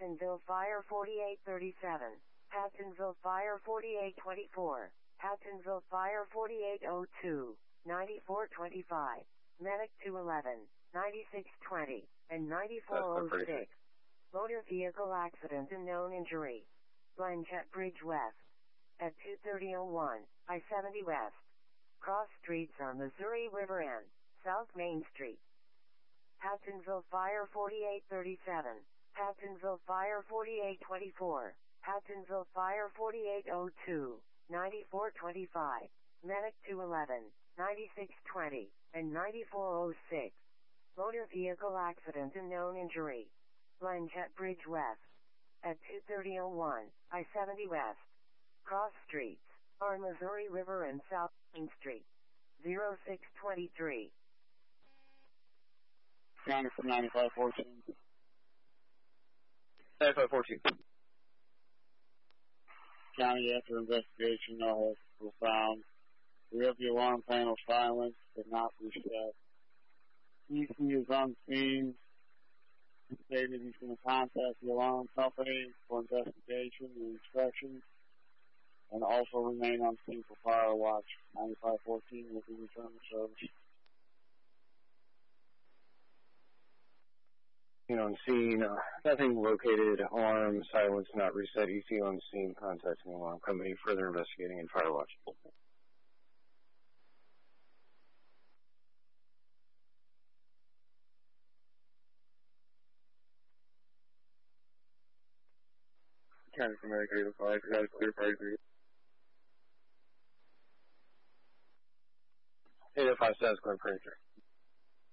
Pattonville Fire 4837. Pattonville Fire 4824. Pattonville Fire 4802. 9425. Medic 211. 9620. And 9406. Motor vehicle accident and known injury. Blanchette Bridge West. At 2:30:01, I-70 West. Cross streets on Missouri River and South Main Street. Pattonville Fire 4837. Pattonville Fire 4824. Pattonville Fire 4802. 9425. Medic 211. 9620. And 9406. Motor vehicle accident and known injury. Blanchette Bridge West. At 2:30:01, I-70 West. Cross streets are Missouri River and South Main Street. 0623. County for 9514. 9514. County, after investigation, no holes were found. We have the alarm panel silenced but not reset. EC is on scene. He stated he's going to contact the alarm company for investigation and inspection, and also remain on scene for fire watch. 9514 will be returned to service. On scene, nothing located, alarm silence not reset, EC on scene, contacting alarm company, further investigating and fire watch. County for Medic 805, got a clear fire 3. 805 status clear fire 3.